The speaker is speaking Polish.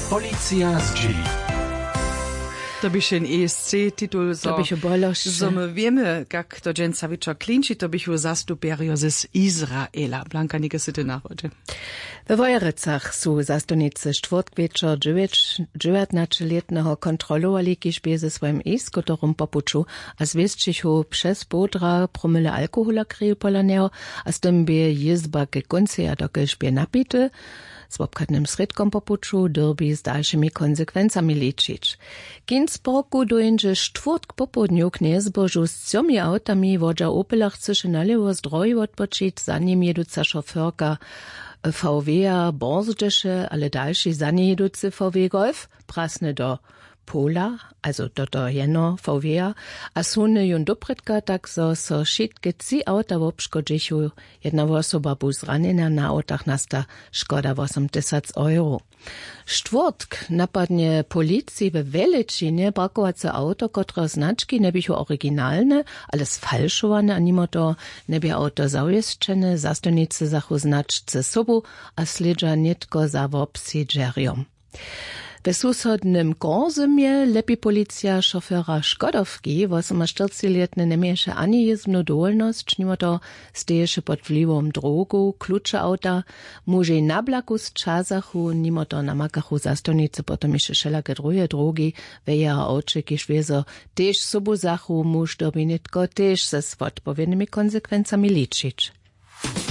Policja z dzieli. To by się ESC tytuł zo my wiemy, jak to dżęca wieczor klinczy, to bych ju zastuperio z Izraela. Blanka, nie sy ty nachodzi. We Wojerecach su zastonicy czwartwieczor 19-letnego kontrolowali, kiż bie ze swoim iskotorum popuczu, a zwieścichu przez 1,5 promile alkohola kryju polaneo, a z tym bie jizba ke konce, a dokelż bie napity, z łopkatnym sredkom popuczu derby z dalszymi konsekwencami liczyć. Ginsburgu dojedzie czwartk popołudniu kniezbożu z ciomi autami wodzia Opela chce na lewo zdroju odpoczyć, za nim jeduca szoferka VW-a Borsdesze, ale dalszy za nie jeducy VW Golf prasne do Pola, also do jeno VW-a, a sune jun dopredka tak so šitke 3 auta wobszkodzichu, jedna osoba bu zranjena, na autach nasta škoda 80 €. Štvrtk napadnie policji we Velečine brakovace auto, kotro znaczki ne bichu originalne, ale sfalšowane, a nimo to ne bi auto zaujeszczene, zastonice zachu znaczce sobu, a sledža netko za wobsidžerjom. We susodnym Korzymie lepi policja szofera Škodovki, was ma 40-letne ne mieše ani jezbnu dolnost, nimo to steješe pod vlivom drogu, klucze auta, muži na blaku z časachu, nimo to namakachu zastonice, potom iše šelake druge drogi, veja oče, kiž vezo tež sobu zachu, muž dobi netko tež se s odpovednými konsekvencami ličić.